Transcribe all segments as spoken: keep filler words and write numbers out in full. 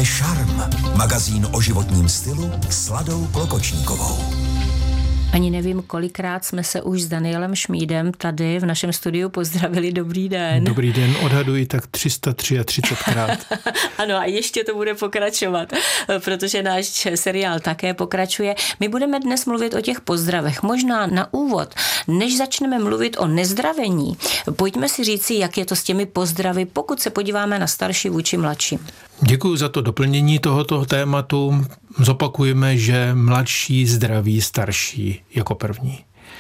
Žijeme šarm. Magazín o životním stylu s Ladou Klokočníkovou. Ani nevím, kolikrát jsme se už s Danielem Šmídem tady v našem studiu pozdravili. Dobrý den. Dobrý den, odhaduji tak tři sta třicet tři krát. Ano, a ještě to bude pokračovat, protože náš seriál také pokračuje. My budeme dnes mluvit o těch pozdravech. Možná na úvod, než začneme mluvit o nezdravení, pojďme si říci, jak je to s těmi pozdravy, pokud se podíváme na starší vůči mladším. Děkuji za to doplnění tohoto tématu. Zopakujeme, že mladší zdraví starší jako první.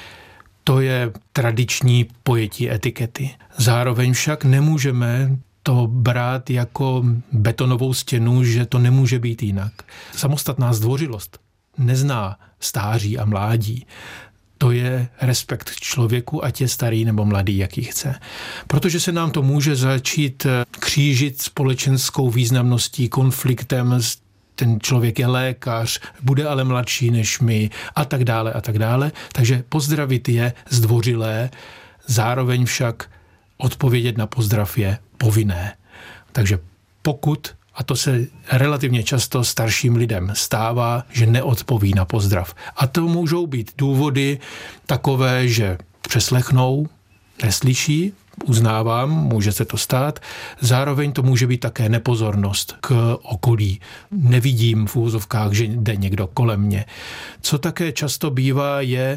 To je tradiční pojetí etikety. Zároveň však nemůžeme to brát jako betonovou stěnu, že to nemůže být jinak. Samostatná zdvořilost nezná stáří a mládí. To je respekt k člověku, ať je starý nebo mladý, jaký chce. Protože se nám to může začít křížit společenskou významností, konfliktem, ten člověk je lékař, bude ale mladší než my a tak dále a tak dále. Takže pozdravit je zdvořilé, zároveň však odpovědět na pozdrav je povinné. Takže pokud, a to se relativně často starším lidem stává, že neodpoví na pozdrav. A to můžou být důvody takové, že přeslechnou, neslyší, uznávám, může se to stát. Zároveň to může být také nepozornost k okolí. Nevidím v úvozovkách, že jde někdo kolem mě. Co také často bývá je,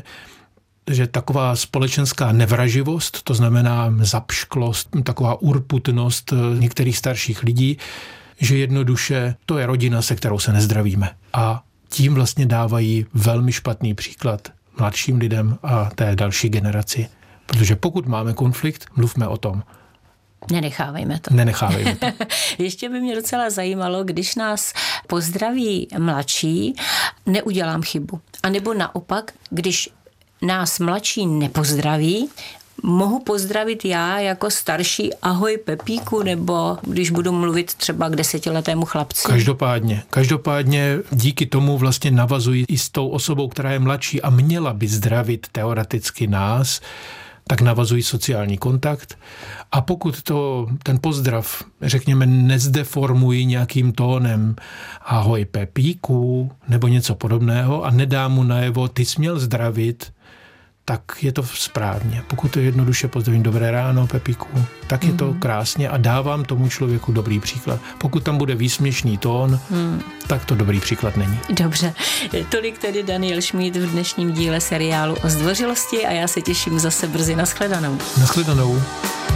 že taková společenská nevraživost, to znamená zapšklost, taková urputnost některých starších lidí, že jednoduše to je rodina, se kterou se nezdravíme. A tím vlastně dávají velmi špatný příklad mladším lidem a té další generaci. Protože pokud máme konflikt, mluvme o tom. Nenechávejme to. Nenechávejme to. Ještě by mě docela zajímalo, když nás pozdraví mladší, neudělám chybu. A nebo naopak, když nás mladší nepozdraví, mohu pozdravit já jako starší ahoj Pepíku, nebo když budu mluvit třeba k desetiletému chlapci? Každopádně. Každopádně díky tomu vlastně navazují i s tou osobou, která je mladší a měla by zdravit teoreticky nás, tak navazují sociální kontakt. A pokud to, ten pozdrav, řekněme, nezdeformují nějakým tónem ahoj Pepíku nebo něco podobného a nedá mu najevo, ty jsi měl zdravit, tak je to správně. Pokud to jednoduše pozdravím dobré ráno, Pepíku, tak je to krásně a dávám tomu člověku dobrý příklad. Pokud tam bude výsměšný tón, hmm. tak to dobrý příklad není. Dobře. Tolik tedy Daniel Šmíd v dnešním díle seriálu o zdvořilosti a já se těším zase brzy. Nashledanou. Nashledanou.